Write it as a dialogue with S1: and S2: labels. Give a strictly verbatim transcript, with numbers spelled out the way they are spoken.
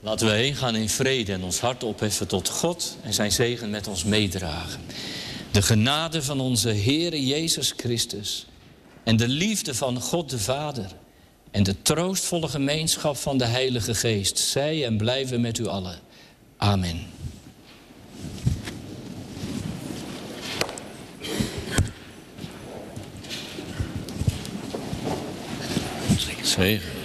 S1: Laten we heen gaan in vrede en ons hart opheffen tot God en zijn zegen met ons meedragen. De genade van onze Heere Jezus Christus en de liefde van God de Vader en de troostvolle gemeenschap van de Heilige Geest, zij en blijven met u allen. Amen. Zegen.